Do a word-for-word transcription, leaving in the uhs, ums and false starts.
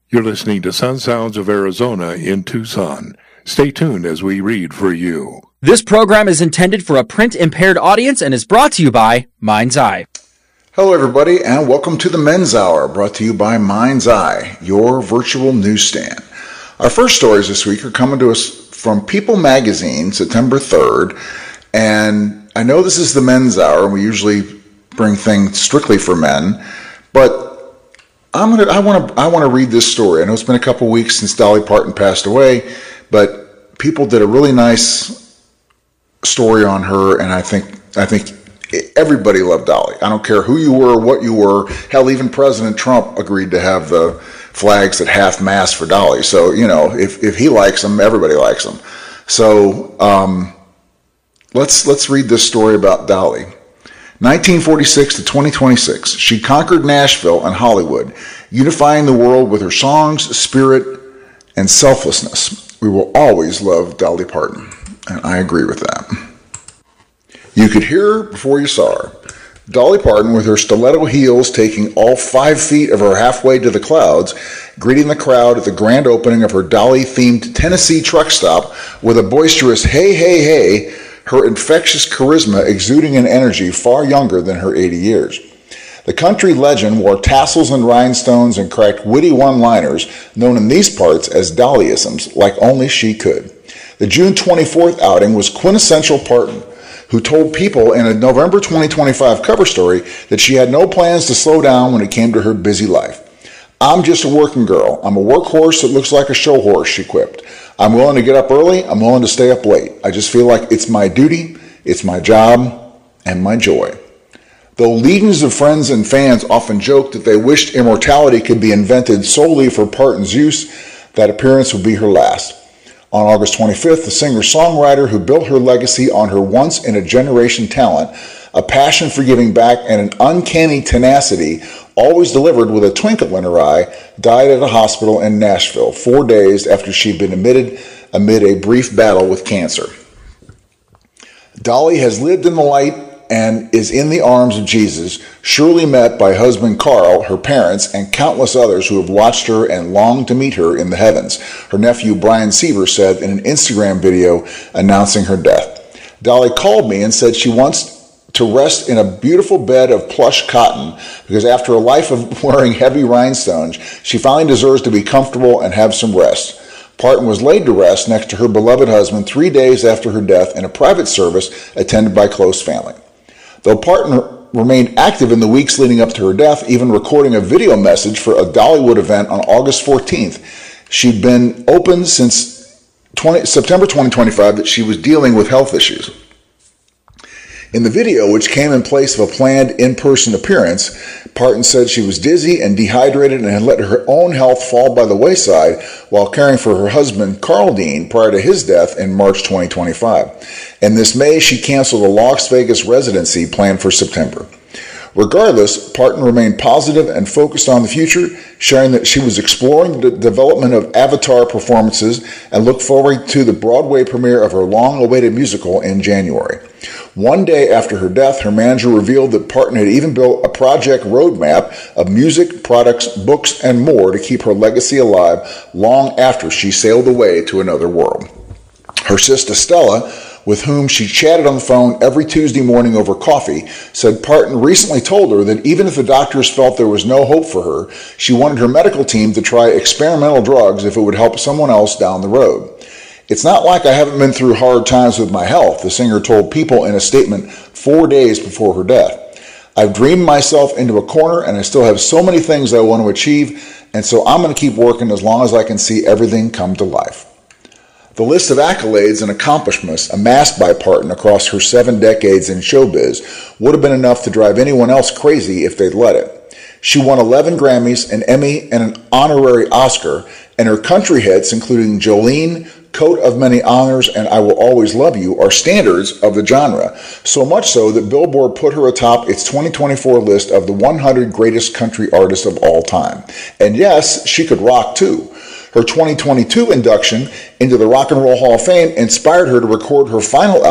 You're listening to Sun Sounds of Arizona in Tucson. Stay tuned as we read for you. This program is intended for a print-impaired audience and is brought to you by Mind's Eye. Hello, everybody, and welcome to the Men's Hour, brought to you by Mind's Eye, your virtual newsstand. Our first stories this week are coming to us from People Magazine, September third, and I know this is the Men's Hour, and we usually bring things strictly for men, but I'm gonna, I want to I want to read this story. I know it's been a couple weeks since Dolly Parton passed away, but people did a really nice story on her, and I think I think everybody loved Dolly. I don't care who you were, what you were. Hell, even President Trump agreed to have the flags at half-mast for Dolly. So, you know, if, if he likes them, everybody likes them. So um, let's let's read this story about Dolly. nineteen forty-six to twenty twenty-six, she conquered Nashville and Hollywood, unifying the world with her songs, spirit, and selflessness. We will always love Dolly Parton, and I agree with that. You could hear her before you saw her. Dolly Parton, with her stiletto heels taking all five feet of her halfway to the clouds, greeting the crowd at the grand opening of her Dolly-themed Tennessee truck stop with a boisterous hey, hey, hey, her infectious charisma exuding an energy far younger than her eighty years. The country legend wore tassels and rhinestones and cracked witty one-liners known in these parts as Dollyisms like only she could. The June twenty-fourth outing was quintessential Parton, who told People in a November twenty twenty-five cover story that she had no plans to slow down when it came to her busy life. "I'm just a working girl. I'm a workhorse that looks like a show horse," she quipped. "I'm willing to get up early. I'm willing to stay up late. I just feel like it's my duty, it's my job, and my joy." Though legions of friends and fans often joked that they wished immortality could be invented solely for Parton's use, that appearance would be her last. On August twenty-fifth, the singer-songwriter who built her legacy on her once-in-a-generation talent, a passion for giving back, and an uncanny tenacity, always delivered with a twinkle in her eye, died at a hospital in Nashville four days after she'd been admitted amid a brief battle with cancer. Dolly has lived in the light and is in the arms of Jesus, surely met by husband Carl, her parents, and countless others who have watched her and longed to meet her in the heavens, her nephew Brian Seaver said in an Instagram video announcing her death. "Dolly called me and said she wants to rest in a beautiful bed of plush cotton because after a life of wearing heavy rhinestones, she finally deserves to be comfortable and have some rest." Parton was laid to rest next to her beloved husband three days after her death in a private service attended by close family. Though Parton remained active in the weeks leading up to her death, even recording a video message for a Dollywood event on August fourteenth, she'd been open since September twenty twenty-five that she was dealing with health issues. In the video, which came in place of a planned in-person appearance, Parton said she was dizzy and dehydrated and had let her own health fall by the wayside while caring for her husband, Carl Dean, prior to his death in March twenty twenty-five. And this May, she canceled a Las Vegas residency planned for September. Regardless, Parton remained positive and focused on the future, sharing that she was exploring the development of Avatar performances and looked forward to the Broadway premiere of her long-awaited musical in January. One day after her death, her manager revealed that Parton had even built a project roadmap of music, products, books, and more to keep her legacy alive long after she sailed away to another world. Her sister Stella, with whom she chatted on the phone every Tuesday morning over coffee, said Parton recently told her that even if the doctors felt there was no hope for her, she wanted her medical team to try experimental drugs if it would help someone else down the road. "It's not like I haven't been through hard times with my health," the singer told People in a statement four days before her death. "I've dreamed myself into a corner and I still have so many things I want to achieve, and so I'm going to keep working as long as I can see everything come to life." The list of accolades and accomplishments amassed by Parton across her seven decades in showbiz would have been enough to drive anyone else crazy if they'd let it. She won eleven Grammys, an Emmy, and an honorary Oscar, and her country hits, including Jolene, Coat of Many Honors, and I Will Always Love You, are standards of the genre, so much so that Billboard put her atop its twenty twenty-four list of the one hundred greatest country artists of all time. And yes, she could rock too. Her twenty twenty-two induction into the Rock and Roll Hall of Fame inspired her to record her final album